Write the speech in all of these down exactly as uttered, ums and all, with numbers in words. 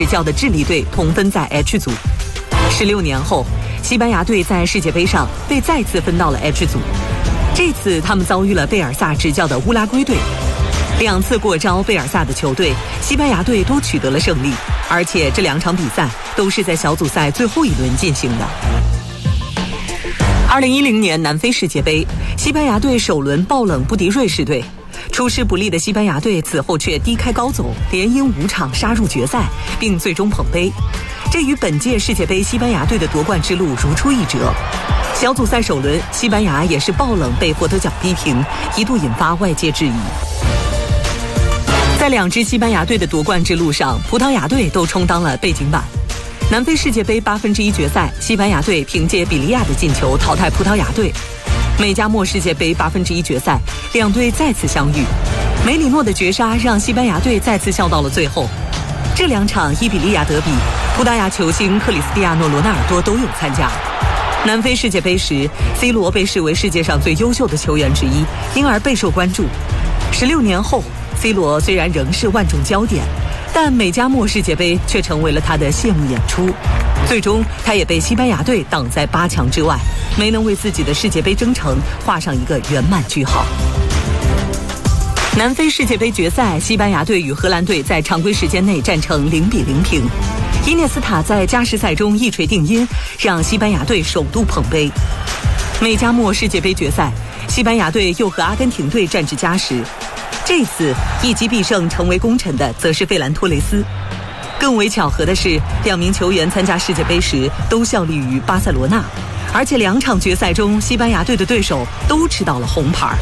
执教的智利队同分在 H 组。十六年后，西班牙队在世界杯上被再次分到了 H 组，这次他们遭遇了贝尔萨执教的乌拉圭队。两次过招贝尔萨的球队，西班牙队都取得了胜利，而且这两场比赛都是在小组赛最后一轮进行的。二零一零年南非世界杯，西班牙队首轮爆冷不敌瑞士队，出师不利的西班牙队此后却低开高走，连赢五场杀入决赛，并最终捧杯。这与本届世界杯西班牙队的夺冠之路如出一辙。小组赛首轮，西班牙也是爆冷被佛得角逼平，一度引发外界质疑。在两支西班牙队的夺冠之路上，葡萄牙队都充当了背景板。南非世界杯八分之一决赛，西班牙队凭借比利亚的进球淘汰葡萄牙队。美加墨世界杯八分之一决赛，两队再次相遇，梅里诺的绝杀让西班牙队再次笑到了最后。这两场伊比利亚德比，葡萄牙球星克里斯蒂亚诺·罗纳尔多都有参加。南非世界杯时 ，C 罗被视为世界上最优秀的球员之一，因而备受关注。十六年后，C 罗虽然仍是万众焦点，但美加墨世界杯却成为了他的谢幕演出。最终，他也被西班牙队挡在八强之外，没能为自己的世界杯征程画上一个圆满句号。南非世界杯决赛，西班牙队与荷兰队在常规时间内战成零比零平。伊涅斯塔在加时赛中一锤定音，让西班牙队首度捧杯。美加墨世界杯决赛，西班牙队又和阿根廷队战至加时。这次一击必胜成为功臣的则是费兰托雷斯。更为巧合的是，两名球员参加世界杯时都效力于巴塞罗那，而且两场决赛中西班牙队的对手都吃到了红牌。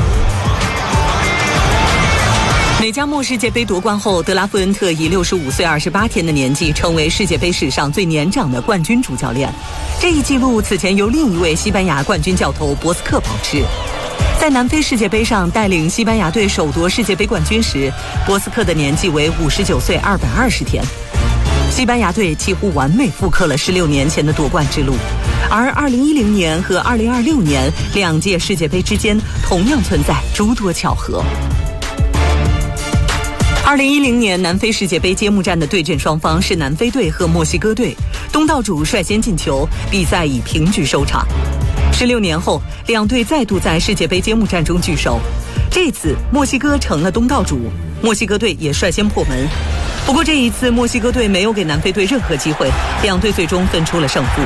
美加墨世界杯夺冠后，德拉富恩特以六十五岁二十八天的年纪成为世界杯史上最年长的冠军主教练。这一纪录此前由另一位西班牙冠军教头博斯克保持。在南非世界杯上带领西班牙队首夺世界杯冠军时，博斯克的年纪为五十九岁二百二十天。西班牙队几乎完美复刻了十六年前的夺冠之路，而二零一零年和二零二六年两届世界杯之间同样存在诸多巧合。二零一零年南非世界杯揭幕战的对阵双方是南非队和墨西哥队，东道主率先进球，比赛以平局收场。十六年后，两队再度在世界杯揭幕战中聚首，这次墨西哥成了东道主，墨西哥队也率先破门。不过这一次墨西哥队没有给南非队任何机会，两队最终分出了胜负。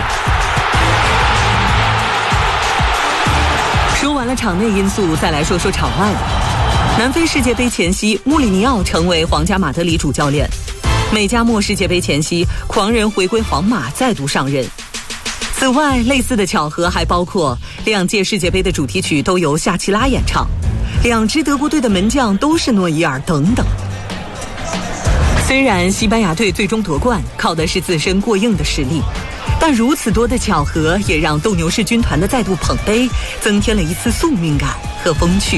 说完了场内因素，再来说说场外的。南非世界杯前夕，穆里尼奥成为皇家马德里主教练。美加墨世界杯前夕，狂人回归皇马，再度上任。此外，类似的巧合还包括两届世界杯的主题曲都由夏奇拉演唱，两支德国队的门将都是诺伊尔等等。虽然西班牙队最终夺冠靠的是自身过硬的实力，但如此多的巧合也让斗牛士军团的再度捧杯增添了一丝宿命感和风趣。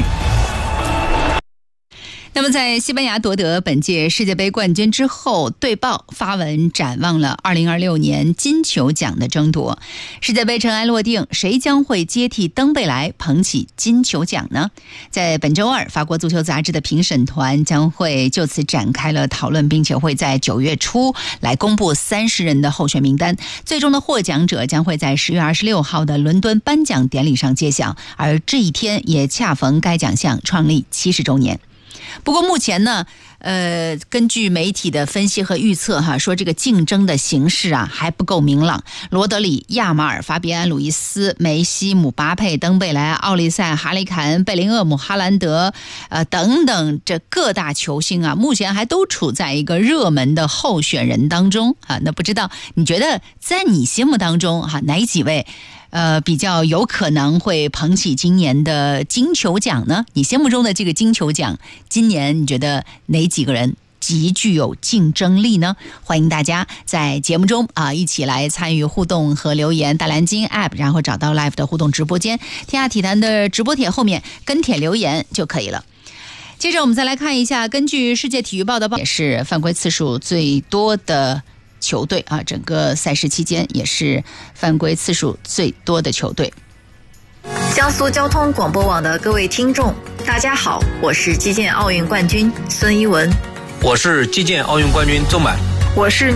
那么在西班牙夺得本届世界杯冠军之后，队报发文展望了二零二六年金球奖的争夺。世界杯尘埃落定，谁将会接替登贝莱捧起金球奖呢？在本周二，法国足球杂志的评审团将会就此展开了讨论，并且会在九月初来公布三十人的候选名单。最终的获奖者将会在十月二十六号的伦敦颁奖典礼上揭晓，而这一天也恰逢该奖项创立七十周年。不过目前呢，呃，根据媒体的分析和预测哈，说这个竞争的形势啊还不够明朗。罗德里、亚马尔、法比安、鲁伊斯、梅西、姆巴佩、登贝莱、奥利塞、哈里凯恩、贝林厄姆、哈兰德，呃等等，这各大球星啊，目前还都处在一个热门的候选人当中啊。那不知道你觉得在你心目当中哈，哪几位？呃，比较有可能会捧起今年的金球奖呢？你心目中的这个金球奖，今年你觉得哪几个人极具有竞争力呢？欢迎大家在节目中啊一起来参与互动和留言。大蓝鲸 App， 然后找到 Live 的互动直播间，天下体坛的直播帖后面跟帖留言就可以了。接着我们再来看一下，根据世界体育报的报，也是犯规次数最多的球队啊，整个赛事期间也是犯规次数最多的球队。 江苏交通广播网的各位听众，大家好，我是击剑奥运冠军孙一文， 我是击剑奥运冠军周满。 我是